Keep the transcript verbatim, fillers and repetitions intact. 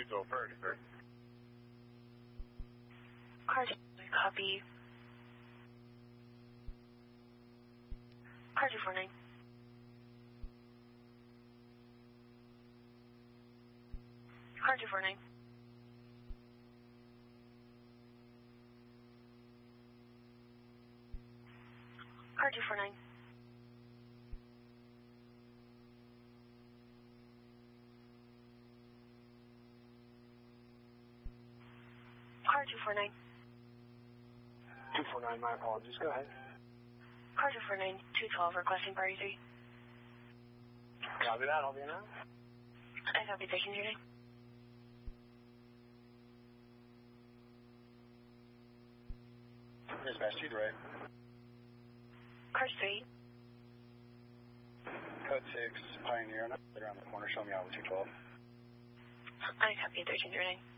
two twelve priority, sir. Car two, copy. Car two four nine. Car two four nine. Car two four nine. Car two four nine. two four nine, my apologies. Go ahead. Car two four nine, two twelve, requesting priority three. Copy that, I'll be in now. I copy taking your name. Dispatch two three. Car three. Code six, Pioneer, around the corner, show me out with two twelve. I copy thirteen your name.